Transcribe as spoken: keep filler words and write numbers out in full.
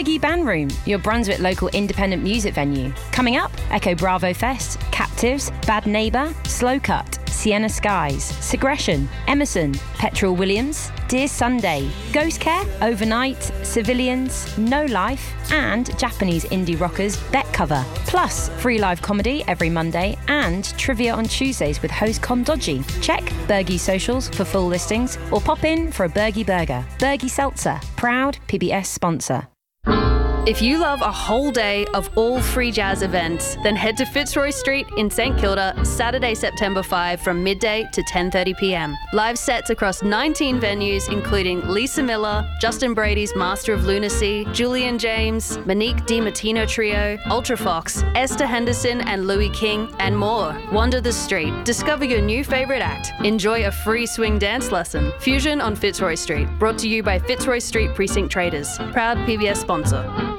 Bergie Band Room, your Brunswick local independent music venue. Coming up, Echo Bravo Fest, Captives, Bad Neighbour, Slow Cut, Sienna Skies, Segression, Emerson, Petrol Williams, Dear Sunday, Ghost Care, Overnight, Civilians, No Life, and Japanese indie rockers Bet Cover. Plus, free live comedy every Monday and trivia on Tuesdays with host Con Dodgy. Check Bergie socials for full listings or pop in for a Bergie burger. Bergie Seltzer, proud P B S sponsor. If you love a whole day of all free jazz events, then head to Fitzroy Street in St Kilda Saturday, September fifth from midday to ten thirty p m. Live sets across nineteen venues including Lisa Miller, Justin Brady's Master of Lunacy, Julian James, Monique DiMartino Trio, Ultrafox, Esther Henderson and Louis King, and more. Wander the street, discover your new favourite act, enjoy a free swing dance lesson. Fusion on Fitzroy Street, brought to you by Fitzroy Street Precinct Traders, proud P B S sponsor.